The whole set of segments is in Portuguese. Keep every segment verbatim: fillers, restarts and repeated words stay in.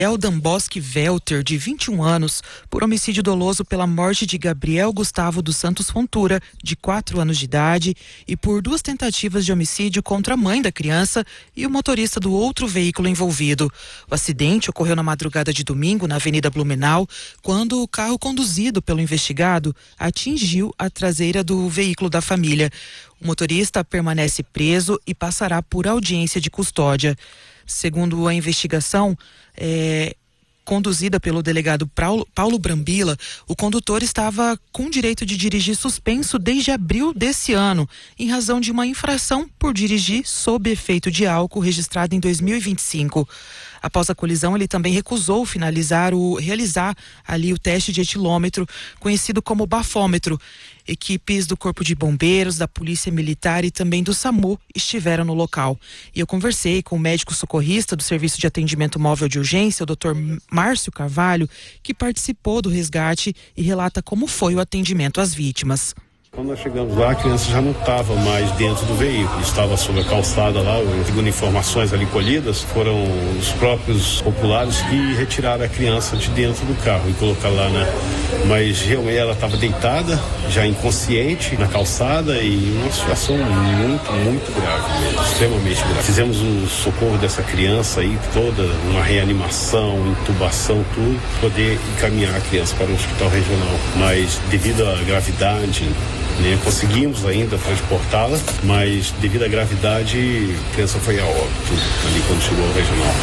Eldan Bosque Welter, de vinte e um anos, por homicídio doloso pela morte de Gabriel Gustavo dos Santos Fontura, de quatro anos de idade, e por duas tentativas de homicídio contra a mãe da criança e o motorista do outro veículo envolvido. O acidente ocorreu na madrugada de domingo, na Avenida Blumenau, quando o carro conduzido pelo investigado atingiu a traseira do veículo da família. O motorista permanece preso e passará por audiência de custódia. Segundo a investigação, é, conduzida pelo delegado Paulo, Paulo Brambila, o condutor estava com direito de dirigir suspenso desde abril desse ano, em razão de uma infração por dirigir sob efeito de álcool registrada em dois mil e vinte e cinco. Após a colisão, ele também recusou finalizar o, realizar ali o teste de etilômetro, conhecido como bafômetro. Equipes do Corpo de Bombeiros, da Polícia Militar e também do SAMU estiveram no local. E eu conversei com o médico socorrista do Serviço de Atendimento Móvel de Urgência, o doutor Márcio Carvalho, que participou do resgate e relata como foi o atendimento às vítimas. Quando nós chegamos lá, a criança já não estava mais dentro do veículo, estava sobre a calçada lá. Segundo informações ali colhidas, foram os próprios populares que retiraram a criança de dentro do carro e colocaram lá, né? Mas realmente ela estava deitada, já inconsciente, na calçada, e uma situação muito, muito grave mesmo, extremamente grave. Fizemos o socorro dessa criança aí, toda uma reanimação, intubação, tudo, poder encaminhar a criança para o hospital regional. Mas devido à gravidade, né, conseguimos ainda transportá-la, mas devido à gravidade, a criança foi a óbito ali quando chegou ao regional.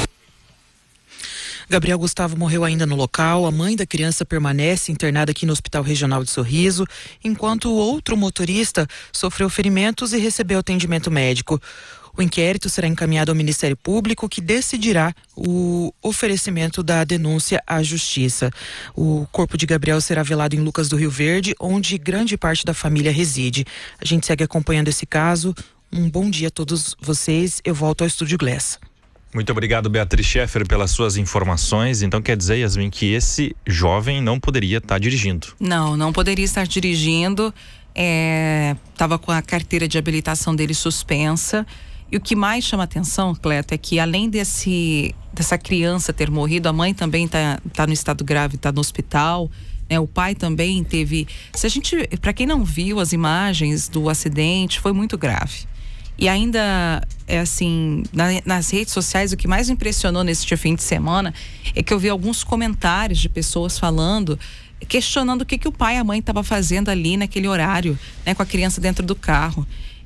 Gabriel Gustavo morreu ainda no local. A mãe da criança permanece internada aqui no Hospital Regional de Sorriso, enquanto o outro motorista sofreu ferimentos e recebeu atendimento médico. O inquérito será encaminhado ao Ministério Público, que decidirá o oferecimento da denúncia à Justiça. O corpo de Gabriel será velado em Lucas do Rio Verde, onde grande parte da família reside. A gente segue acompanhando esse caso. Um bom dia a todos vocês. Eu volto ao Estúdio Glass. Muito obrigado, Beatriz Scheffer, pelas suas informações. Então quer dizer, Yasmin, que esse jovem não poderia estar dirigindo? Não, não poderia estar dirigindo. Estava é, com a carteira de habilitação dele suspensa. E o que mais chama atenção, Cleto, é que além desse, dessa criança ter morrido, a mãe também está tá no estado grave, está no hospital, né? O pai também teve... Se a gente, para quem não viu as imagens do acidente, foi muito grave. E ainda, é assim, na, nas redes sociais, o que mais me impressionou neste fim de semana é que eu vi alguns comentários de pessoas falando, questionando o que, que o pai e a mãe estavam fazendo ali naquele horário, né, com a criança dentro do carro.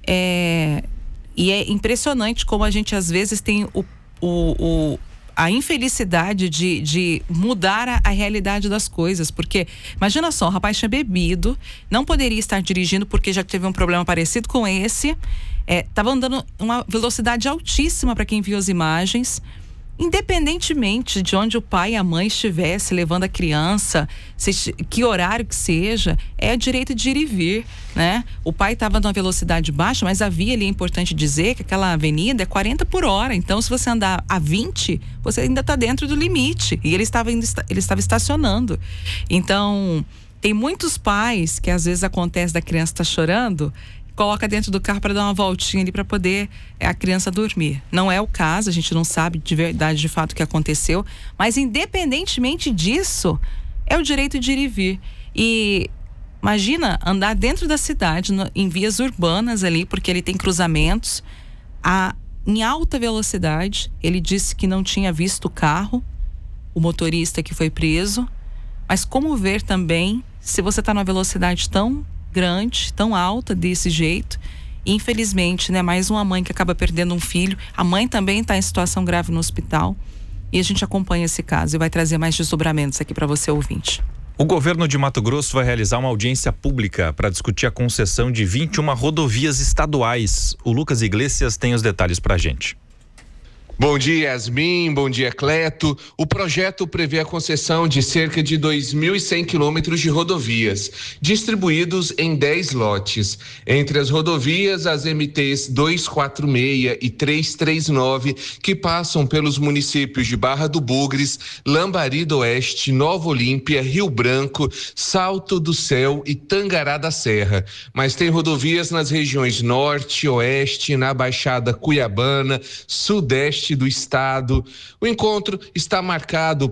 É... E é impressionante como a gente às vezes tem o, o, o, a infelicidade de, de mudar a, a realidade das coisas. Porque, imagina só, o rapaz tinha bebido, não poderia estar dirigindo porque já teve um problema parecido com esse. Estava é, andando uma velocidade altíssima para quem viu as imagens. Independentemente de onde o pai e a mãe estivesse levando a criança, se, que horário que seja, é direito de ir e vir, né? O pai estava numa velocidade baixa, mas a via ali, é importante dizer que aquela avenida é quarenta por hora, então se você andar a vinte, você ainda está dentro do limite, e ele estava, indo, ele estava estacionando. Então, tem muitos pais que às vezes acontece da criança estar chorando, coloca dentro do carro para dar uma voltinha ali para poder é, a criança dormir. Não é o caso, a gente não sabe de verdade, de fato, o que aconteceu, mas independentemente disso, é o direito de ir e vir. E imagina andar dentro da cidade, no, em vias urbanas ali, porque ele tem cruzamentos a, em alta velocidade. Ele disse que não tinha visto o carro, o motorista que foi preso, mas como ver também se você está numa velocidade tão grande, tão alta desse jeito. E, infelizmente, né, mais uma mãe que acaba perdendo um filho. A mãe também está em situação grave no hospital, e a gente acompanha esse caso e vai trazer mais desdobramentos aqui para você, ouvinte. O governo de Mato Grosso vai realizar uma audiência pública para discutir a concessão de vinte e uma rodovias estaduais. O Lucas Iglesias tem os detalhes para a gente. Bom dia, Yasmin. Bom dia, Cleto. O projeto prevê a concessão de cerca de dois mil e cem quilômetros de rodovias, distribuídos em dez lotes. Entre as rodovias, as M Ts duzentos e quarenta e seis e trezentos e trinta e nove, que passam pelos municípios de Barra do Bugres, Lambari do Oeste, Nova Olímpia, Rio Branco, Salto do Céu e Tangará da Serra. Mas tem rodovias nas regiões Norte, Oeste, na Baixada Cuiabana, Sudeste oeste do estado. O encontro está marcado